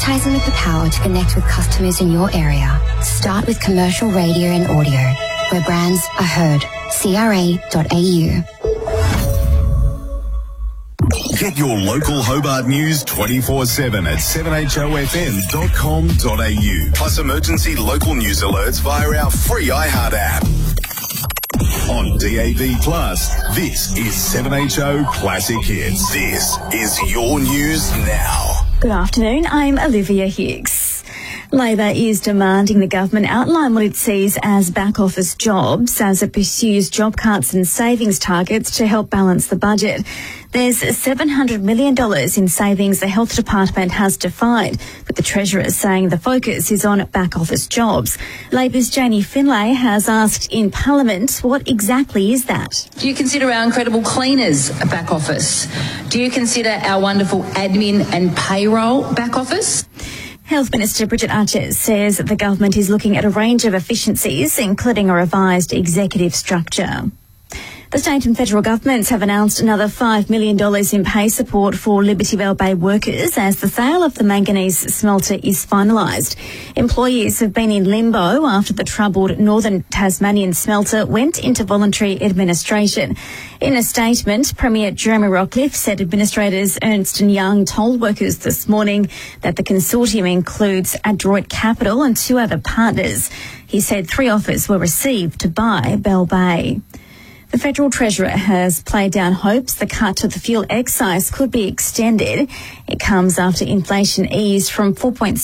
Verizon with the power to connect with customers in your area. Start with commercial radio and audio, where brands are heard. CRA.au. Get your local Hobart news 24/7 at 7HOFM.com.au. Plus emergency local news alerts via our free iHeart app. On DAB+, this is 7HO Classic Hits. This is your news now. Good afternoon, I'm Olivia Hicks. Labor is demanding the government outline what it sees as back-office jobs as it pursues job cuts and savings targets to help balance the budget. There's $700 million in savings the Health Department has defined, with the Treasurer saying the focus is on back-office jobs. Labor's Janie Finlay has asked in Parliament, what exactly is that? Do you consider our incredible cleaners a back office? Do you consider our wonderful admin and payroll back office? Health Minister Bridget Archer says the government is looking at a range of efficiencies, including a revised executive structure. The state and federal governments have announced another $5 million in pay support for Liberty Bell Bay workers as the sale of the manganese smelter is finalised. Employees have been in limbo after the troubled Northern Tasmanian smelter went into voluntary administration. In a statement, Premier Jeremy Rockliff said administrators Ernst & Young told workers this morning that the consortium includes Adroit Capital and 2 other partners. He said 3 offers were received to buy Bell Bay. The Federal Treasurer has played down hopes the cut to the fuel excise could be extended. It comes after inflation eased from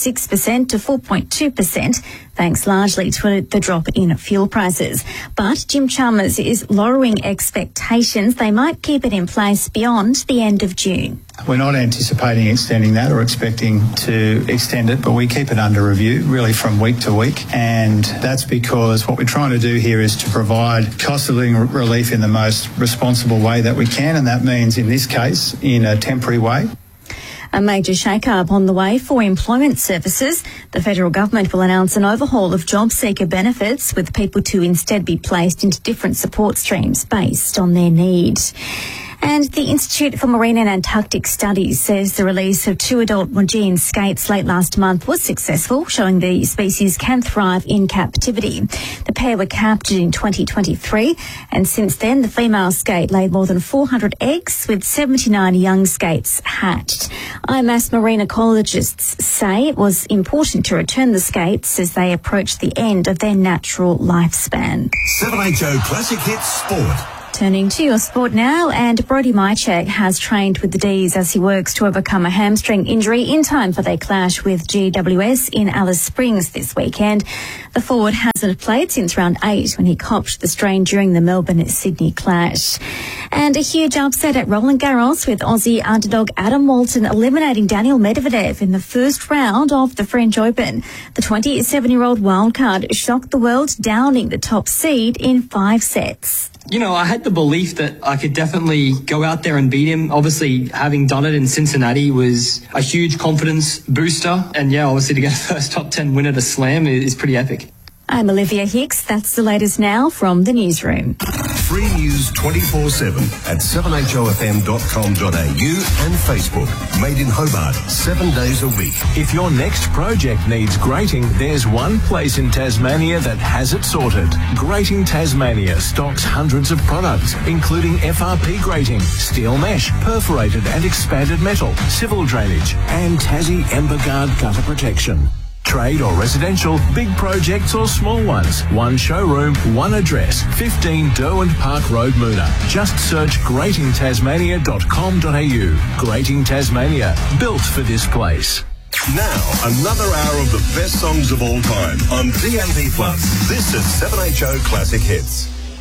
4.6% to 4.2%, thanks largely to the drop in fuel prices. But Jim Chalmers is lowering expectations. They might keep it in place beyond the end of June. We're not anticipating extending that or expecting to extend it, but we keep it under review really from week to week. And that's because what we're trying to do here is to provide cost of living relief in the most responsible way that we can. And that means, in this case, in a temporary way. A major shake-up on the way for employment services. The federal government will announce an overhaul of job seeker benefits, with people to instead be placed into different support streams based on their need. And the Institute for Marine and Antarctic Studies says the release of 2 adult Maugean skates late last month was successful, showing the species can thrive in captivity. The pair were captured in 2023, and since then the female skate laid more than 400 eggs, with 79 young skates hatched. IMAS marine ecologists say it was important to return the skates as they approach the end of their natural lifespan. 7HO Classic Hits Sport. Turning to your sport now, and Brody Mychek has trained with the D's as he works to overcome a hamstring injury in time for their clash with GWS in Alice Springs this weekend. The forward hasn't played since round 8 when he copped the strain during the Melbourne-Sydney clash. And a huge upset at Roland Garros, with Aussie underdog Adam Walton eliminating Daniel Medvedev in the first round of the French Open. The 27-year-old wildcard shocked the world, downing the top seed in 5 sets. You know, I had the belief that I could definitely go out there and beat him. Obviously, having done it in Cincinnati was a huge confidence booster. And yeah, obviously to get a first top 10 win at a slam is pretty epic. I'm Olivia Hicks. That's the latest now from the newsroom. Free news 24/7 at 7HOFM.com.au and Facebook. Made in Hobart, 7 days a week. If your next project needs grating, there's one place in Tasmania that has it sorted. Grating Tasmania stocks hundreds of products, including FRP grating, steel mesh, perforated and expanded metal, civil drainage, and Tassie Emberguard gutter protection. Trade or residential, big projects or small ones. One showroom, one address, 15 Derwent Park Road, Moona. Just search gratingtasmania.com.au. Grating Tasmania, built for this place. Now, another hour of the best songs of all time on DAB+. This is 7HO Classic Hits.